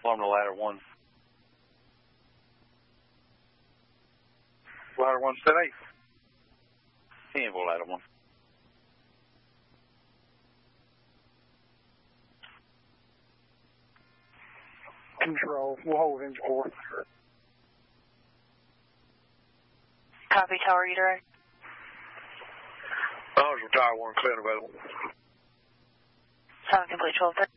Alarm to ladder 1. Ladder 1, set 8. Info ladder 1. Control, we'll hold engine 4. Copy, tower, you direct. Tower 1, clear and available. Sound complete, 12.